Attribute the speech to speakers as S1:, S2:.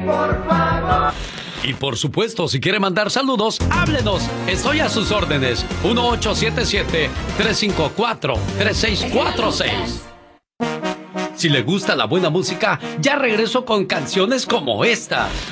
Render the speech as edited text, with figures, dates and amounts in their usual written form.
S1: por favor.
S2: Y por supuesto, si quiere mandar saludos, háblenos. Estoy a sus órdenes. 1877-354-3646. Si le gusta la buena música, ya regreso con canciones como esta.